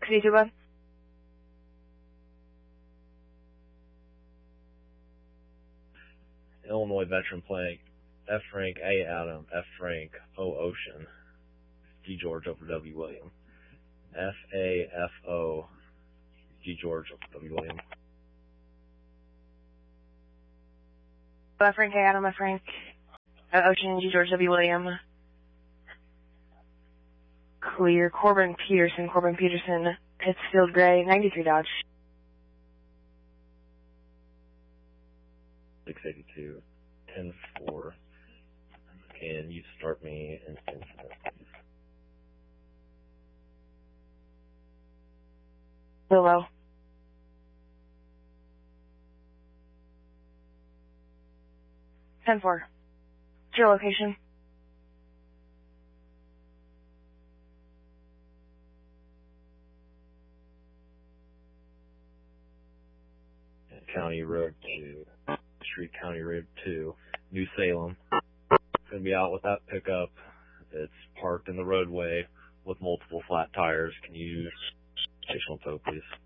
Could you do one? Illinois veteran playing F. Frank, A. Adam, F. Frank, O. Ocean, G. George over W. William. F. A. F. O. G. George over W. William. F. Frank, A. Adam, F. Frank, O. Ocean, G. George, W. William. Clear. Corbin Peterson, Pittsfield Gray, 93 Dodge. 682, 10-4. Can you start me an incident, please? Willow. 10-4. What's your location? County Road 2, Street County Road 2, New Salem. Gonna be out with that pickup. It's parked in the roadway with multiple flat tires. Can you use stational tow, please?